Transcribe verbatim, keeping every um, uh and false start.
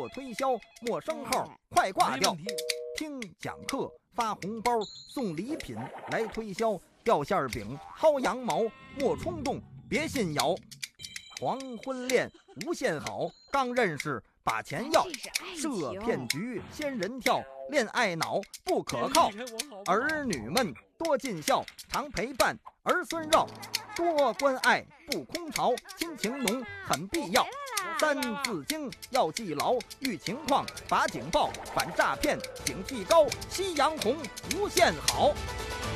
做推销，莫生号，快挂掉。听讲课发红包送礼品来推销，掉馅饼薅羊毛，莫冲动别信谣。黄昏恋无限好，刚认识把钱要，设骗局仙人跳，恋爱脑不可靠。儿女们多尽孝，常陪伴儿孙绕，多关爱不空巢，亲情浓很必要。三字经要记牢，遇情况把警报，反诈骗警惕高，夕阳红无限好。